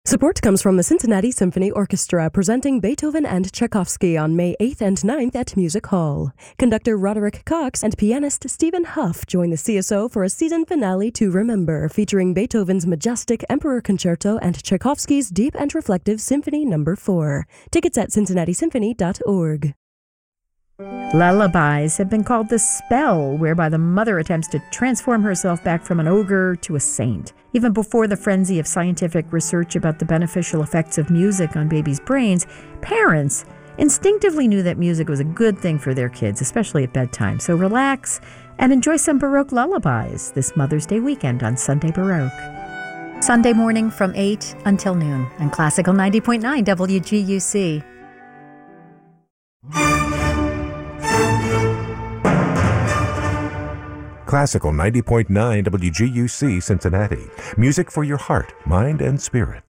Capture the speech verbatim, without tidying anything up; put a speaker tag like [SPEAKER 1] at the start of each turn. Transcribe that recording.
[SPEAKER 1] Support comes from the Cincinnati Symphony Orchestra, presenting Beethoven and Tchaikovsky on May eighth and ninth at Music Hall. Conductor Roderick Cox and pianist Stephen Huff join the C S O for a season finale to remember, featuring Beethoven's majestic Emperor Concerto and Tchaikovsky's deep and reflective Symphony Number four. Tickets at cincinnati symphony dot org.
[SPEAKER 2] Lullabies have been called the spell whereby the mother attempts to transform herself back from an ogre to a saint. Even before the frenzy of scientific research about the beneficial effects of music on babies' brains, parents instinctively knew that music was a good thing for their kids, especially at bedtime. So relax and enjoy some Baroque lullabies this Mother's Day weekend on Sunday Baroque.
[SPEAKER 3] Sunday morning from eight until noon on Classical ninety point nine W G U C.
[SPEAKER 4] Classical ninety point nine W G U C Cincinnati. Music for your heart, mind, and spirit.